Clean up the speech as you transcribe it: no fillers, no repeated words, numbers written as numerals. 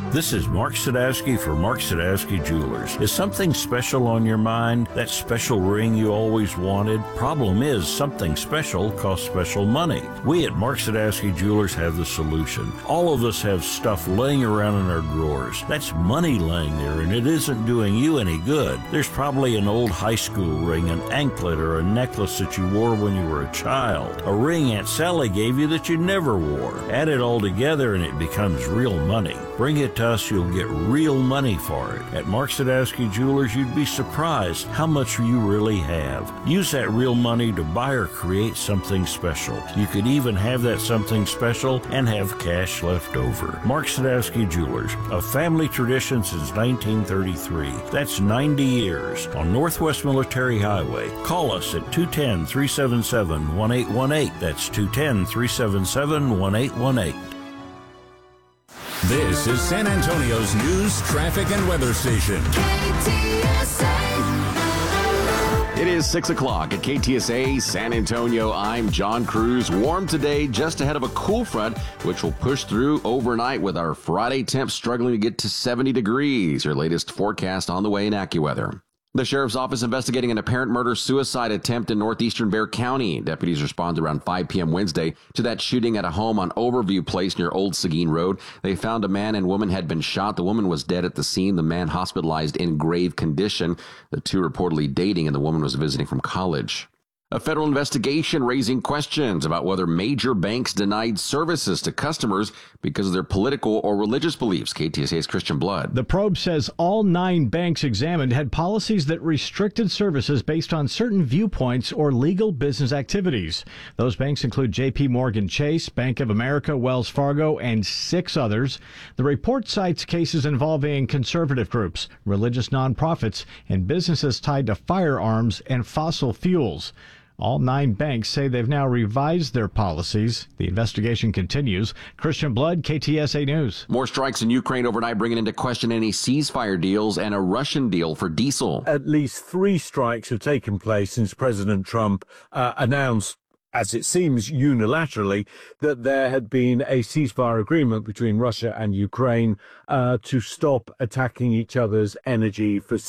This is Mark Sadowski for Mark Sadowski Jewelers. Is something special on your mind? That special ring you always wanted? Problem is, something special costs special money. We at Mark Sadowski Jewelers have the solution. All of us have stuff laying around in our drawers. That's money laying there, and it isn't doing you any good. There's probably an old high school ring, an anklet, or a necklace that you wore when you were a child. A ring Aunt Sally gave you that you never wore. Add it all together and it becomes real money. Bring it to us, you'll get real money for it. At Mark Sadowski Jewelers, you'd be surprised how much you really have. Use that real money to buy or create something special. You could even have that something special and have cash left over. Mark Sadowski Jewelers, a family tradition since 1933. That's 90 years on Northwest Military Highway. Call us at 210-377-1818. That's 210-377-1818. This is San Antonio's news, traffic, and weather station. It is 6 o'clock at KTSA San Antonio. I'm John Cruz. Warm today, just ahead of a cool front, which will push through overnight with our Friday temps struggling to get to 70 degrees. Your latest forecast on the way in AccuWeather. The Sheriff's Office investigating an apparent murder-suicide attempt in northeastern Bexar County. Deputies responded around 5 p.m. Wednesday to that shooting at a home on Overview Place near Old Seguin Road. They found a man and woman had been shot. The woman was dead at the scene. The man hospitalized in grave condition. The two reportedly dating, and the woman was visiting from college. A federal investigation raising questions about whether major banks denied services to customers because of their political or religious beliefs. KTSA's Christian Blood. The probe says all 9 banks examined had policies that restricted services based on certain viewpoints or legal business activities. Those banks include J.P. Morgan Chase, Bank of America, Wells Fargo, and 6 others. The report cites cases involving conservative groups, religious nonprofits, and businesses tied to firearms and fossil fuels. All 9 banks say they've now revised their policies. The investigation continues. Christian Blood, KTSA News. More strikes in Ukraine overnight, bringing into question any ceasefire deals and a Russian deal for diesel. At least 3 strikes have taken place since President Trump announced, as it seems unilaterally, that there had been a ceasefire agreement between Russia and Ukraine to stop attacking each other's energy facilities.